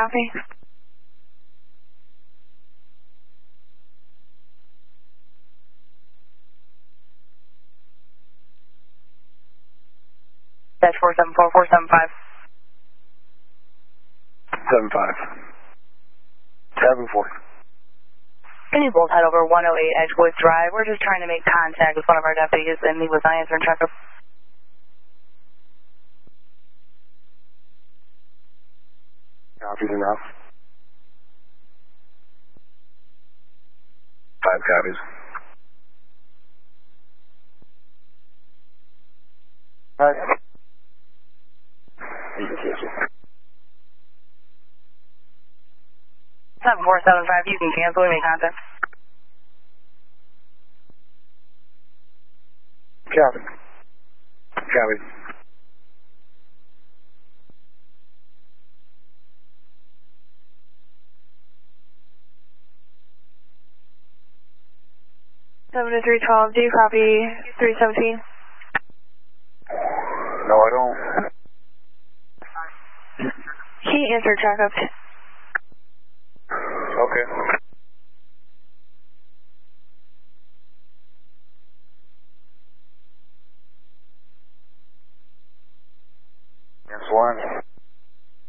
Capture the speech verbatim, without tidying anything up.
copy. Dash four seven four, four seven five. seven five. seven four. Can you both head over one oh eight Edgewood Drive? We're just trying to make contact with one of our deputies and he was not answering checkup. Copies enough. Five copies. Alright. You can cancel. seven four seven five, you can cancel, we make contact. Copy. Copy. seven to three twelve, do you copy three seventeen? No, I don't. He answered checkup. Okay. That's one.